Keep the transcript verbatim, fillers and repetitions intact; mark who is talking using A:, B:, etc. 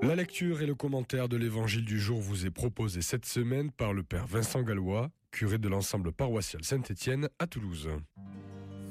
A: La lecture et le commentaire de l'évangile du jour vous est proposé cette semaine par le père Vincent Gallois, curé de l'ensemble paroissial Saint-Étienne à Toulouse.